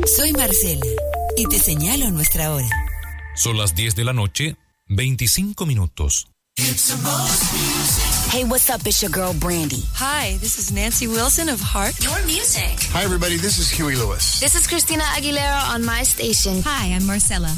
Soy Marcela y te señalo nuestra hora. Son las 10 de la noche, 25 minutos. Hey, what's up? It's your girl, Brandy. Hi, this is Nancy Wilson of Heart. Your music. Hi, everybody. This is Huey Lewis. This is Christina Aguilera on my station. Hi, I'm Marcella.